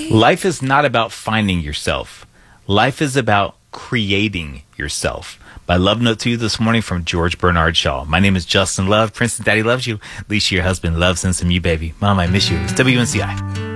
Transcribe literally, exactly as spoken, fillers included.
Life is not about finding yourself. Life is about creating yourself. By love note to you this morning from George Bernard Shaw. My name is Justin Love. Princeton Daddy loves you. Alicia, your husband, loves and some you, baby. Mom, I miss you. It's W N C I.